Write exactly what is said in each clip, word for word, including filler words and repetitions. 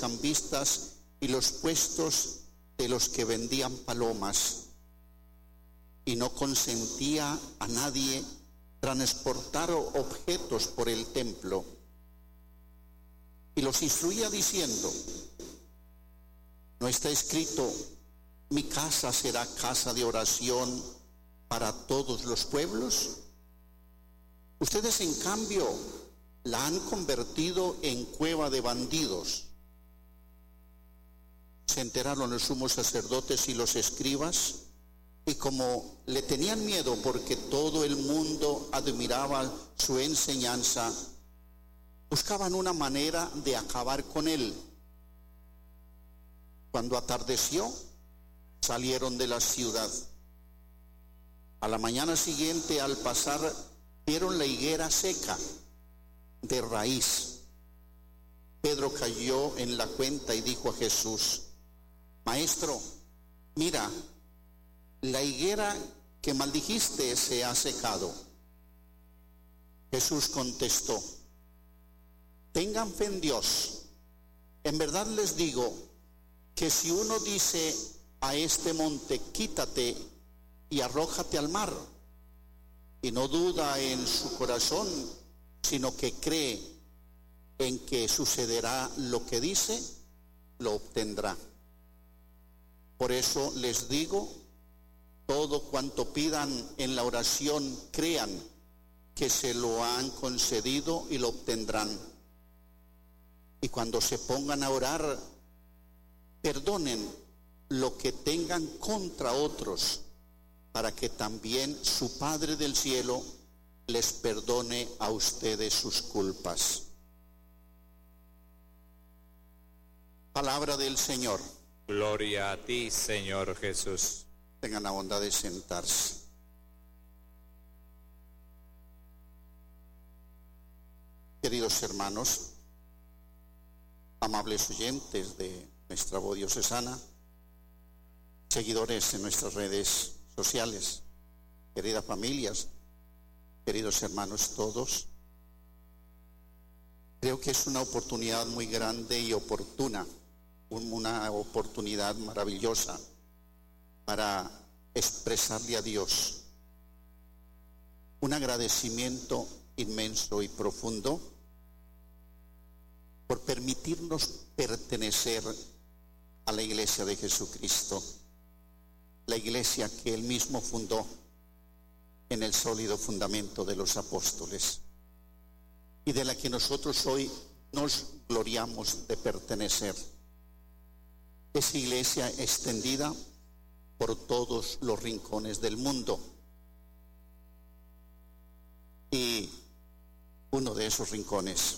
cambistas y los puestos de los que vendían palomas, y no consentía a nadie transportar objetos por el templo. Y los instruía diciendo: ¿no está escrito: mi casa será casa de oración para todos los pueblos? Ustedes, en cambio, la han convertido en cueva de bandidos. Se enteraron los sumos sacerdotes y los escribas, y como le tenían miedo porque todo el mundo admiraba su enseñanza, buscaban una manera de acabar con él. Cuando atardeció, salieron de la ciudad. A la mañana siguiente, al pasar, vieron la higuera seca de raíz. Pedro cayó en la cuenta y dijo a Jesús: Maestro, mira, la higuera que maldijiste se ha secado. Jesús contestó: tengan fe en Dios. En verdad les digo que si uno dice a este monte: quítate y arrójate al mar, y no duda en su corazón, sino que cree en que sucederá lo que dice, lo obtendrá. Por eso les digo, todo cuanto pidan en la oración, crean que se lo han concedido y lo obtendrán. Y cuando se pongan a orar, perdonen lo que tengan contra otros, para que también su Padre del cielo les perdone a ustedes sus culpas. Palabra del Señor. Gloria a ti, Señor Jesús. Tengan la bondad de sentarse. Queridos hermanos, amables oyentes de nuestra voz diocesana, seguidores en nuestras redes sociales, queridas familias, queridos hermanos todos, creo que es una oportunidad muy grande y oportuna, una oportunidad maravillosa para expresarle a Dios un agradecimiento inmenso y profundo por permitirnos pertenecer a la Iglesia de Jesucristo, la Iglesia que Él mismo fundó en el sólido fundamento de los apóstoles, y de la que nosotros hoy nos gloriamos de pertenecer. Esa Iglesia extendida por todos los rincones del mundo. Y uno de esos rincones,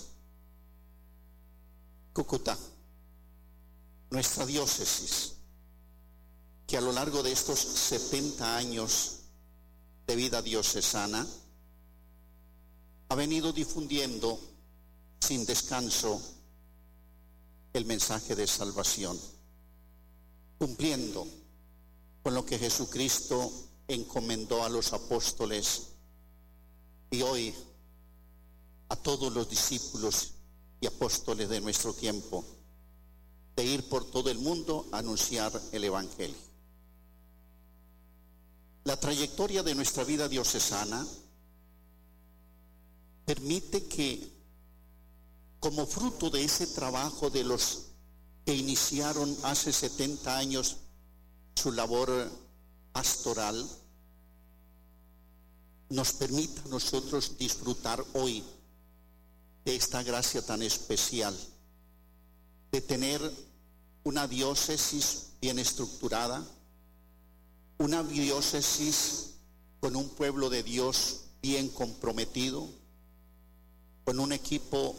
Cúcuta, nuestra diócesis, que a lo largo de estos setenta años de vida diocesana ha venido difundiendo sin descanso el mensaje de salvación, cumpliendo con lo que Jesucristo encomendó a los apóstoles y hoy a todos los discípulos y apóstoles de nuestro tiempo, de ir por todo el mundo a anunciar el Evangelio. La trayectoria de nuestra vida diocesana permite que, como fruto de ese trabajo de los que iniciaron hace setenta años su labor pastoral, nos permita a nosotros disfrutar hoy de esta gracia tan especial, de tener una diócesis bien estructurada, una diócesis con un pueblo de Dios bien comprometido, con un equipo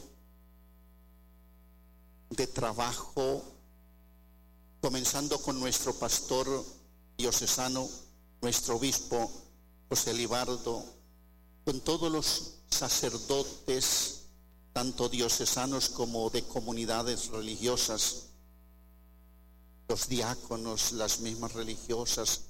de trabajo, comenzando con nuestro pastor diocesano, nuestro obispo José Libardo, con todos los sacerdotes, tanto diocesanos como de comunidades religiosas, los diáconos, las mismas religiosas,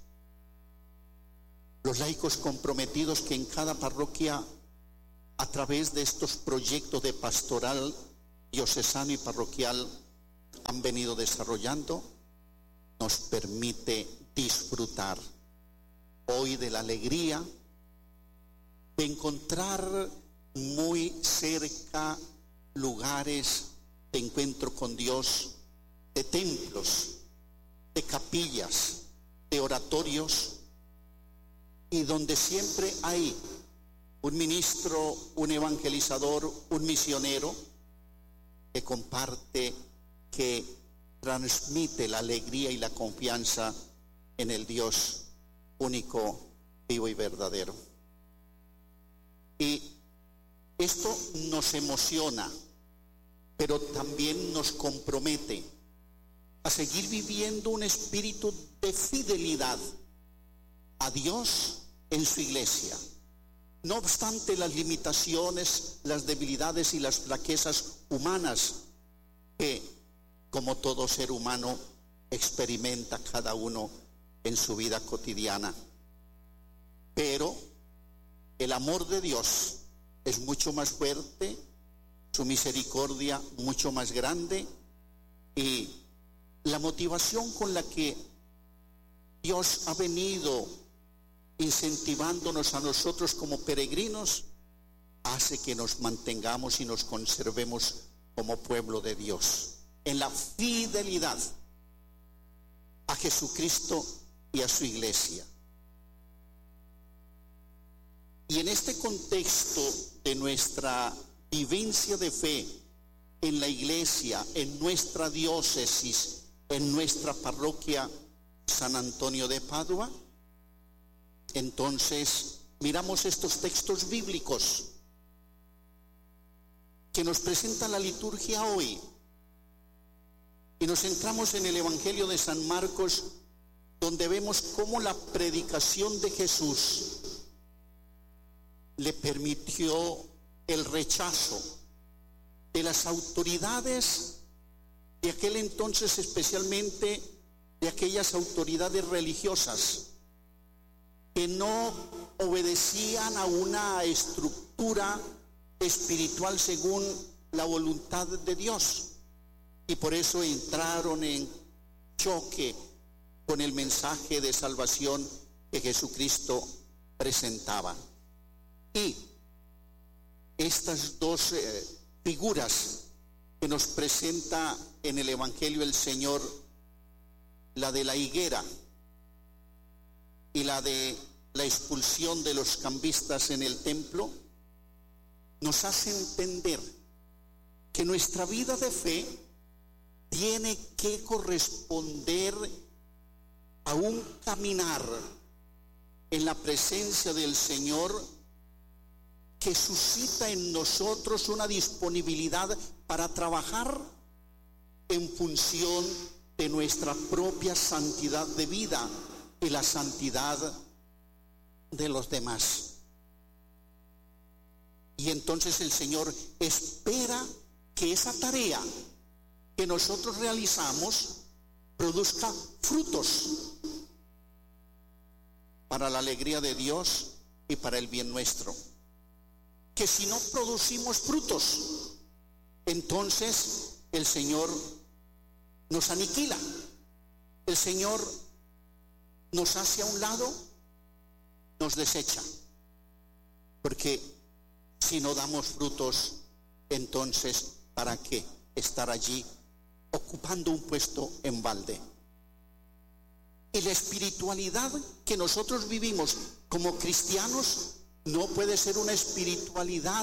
los laicos comprometidos que en cada parroquia, a través de estos proyectos de pastoral diocesano y parroquial, han venido desarrollando, nos permite disfrutar hoy de la alegría de encontrar muy cerca lugares de encuentro con Dios, de templos, de capillas, de oratorios, y donde siempre hay un ministro, un evangelizador, un misionero que comparte, que transmite la alegría y la confianza en el Dios único, vivo y verdadero. Y esto nos emociona, pero también nos compromete a seguir viviendo un espíritu de fidelidad a Dios en su iglesia. No obstante las limitaciones, las debilidades y las flaquezas humanas que, como todo ser humano, experimenta cada uno en su vida cotidiana. Pero el amor de Dios es mucho más fuerte, su misericordia mucho más grande, y la motivación con la que Dios ha venido incentivándonos a nosotros como peregrinos hace que nos mantengamos y nos conservemos como pueblo de Dios en la fidelidad a Jesucristo y a su iglesia. Y en este contexto de nuestra vivencia de fe en la iglesia, en nuestra diócesis, en nuestra parroquia San Antonio de Padua, entonces miramos estos textos bíblicos que nos presenta la liturgia hoy, y nos centramos en el Evangelio de San Marcos, donde vemos cómo la predicación de Jesús le permitió el rechazo de las autoridades de aquel entonces, especialmente de aquellas autoridades religiosas que no obedecían a una estructura espiritual según la voluntad de Dios, y por eso entraron en choque con el mensaje de salvación que Jesucristo presentaba. Y estas dos eh, figuras que nos presenta en el Evangelio el Señor, la de la higuera y la de la expulsión de los cambistas en el templo, nos hace entender que nuestra vida de fe tiene que corresponder a un caminar en la presencia del Señor que suscita en nosotros una disponibilidad para trabajar en función de nuestra propia santidad de vida y la santidad de los demás. Y entonces el Señor espera que esa tarea que nosotros realizamos produzca frutos para la alegría de Dios y para el bien nuestro. Que si no producimos frutos, entonces el Señor nos aniquila, el Señor nos hace a un lado, nos desecha, porque si no damos frutos, entonces ¿para qué estar allí ocupando un puesto en balde? Y la espiritualidad que nosotros vivimos como cristianos no puede ser una espiritualidad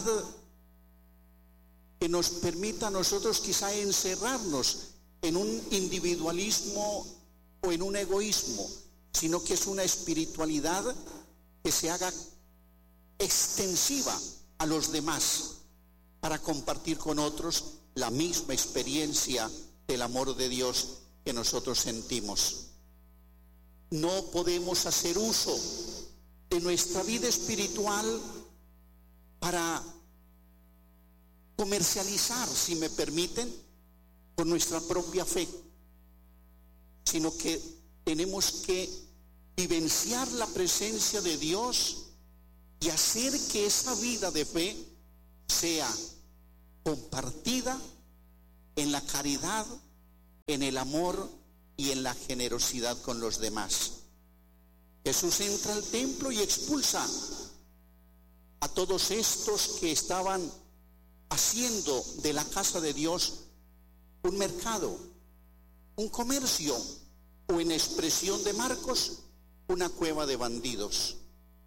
que nos permita a nosotros quizá encerrarnos en un individualismo o en un egoísmo, sino que es una espiritualidad que se haga extensiva a los demás para compartir con otros la misma experiencia del amor de Dios que nosotros sentimos. No podemos hacer uso de nuestra vida espiritual para comercializar, si me permiten, con nuestra propia fe, sino que tenemos que vivenciar la presencia de Dios y hacer que esa vida de fe sea compartida en la caridad en el amor y en la generosidad con los demás. Jesús entra al templo y expulsa a todos estos que estaban haciendo de la casa de Dios un mercado, un comercio, o en expresión de Marcos, una cueva de bandidos.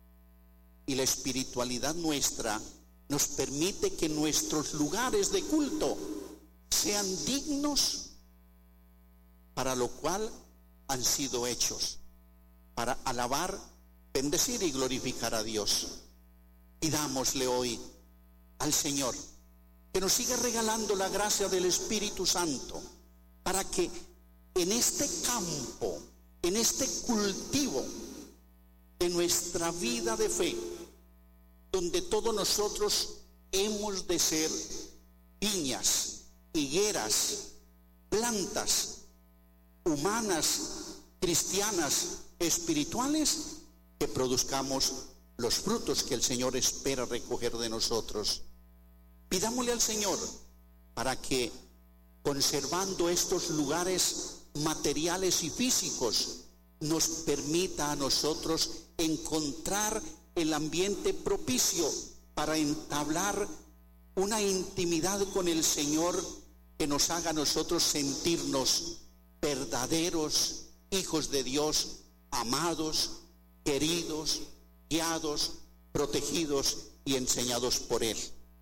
Y la espiritualidad nuestra nos permite que nuestros lugares de culto sean dignos para lo cual han sido hechos, para alabar, bendecir y glorificar a Dios. Pidámosle hoy al Señor que nos siga regalando la gracia del Espíritu Santo para que en este campo, en este cultivo de nuestra vida de fe, donde todos nosotros hemos de ser viñas, higueras, plantas humanas, cristianas, espirituales, que produzcamos los frutos que el Señor espera recoger de nosotros. Pidámosle al Señor para que, conservando estos lugares materiales y físicos, nos permita a nosotros encontrar el ambiente propicio para entablar una intimidad con el Señor que nos haga a nosotros sentirnos verdaderos hijos de Dios, amados, queridos, guiados, protegidos y enseñados por Él.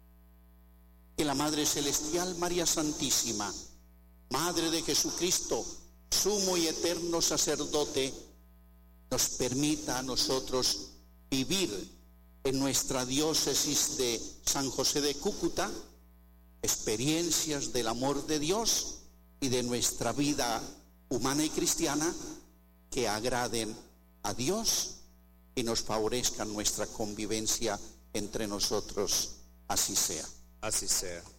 Que la Madre Celestial, María Santísima, Madre de Jesucristo, sumo y eterno sacerdote, nos permita a nosotros vivir en nuestra diócesis de San José de Cúcuta experiencias del amor de Dios y de nuestra vida humana y cristiana que agraden a Dios y nos favorezcan nuestra convivencia entre nosotros. Así sea. Así sea.